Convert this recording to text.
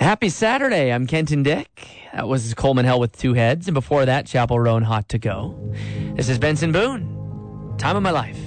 Happy Saturday. I'm Kenton Dick. That was Coleman Hell with Two Heads. And before that, Chapel Roan Hot to Go. This is Benson Boone. Time of my life.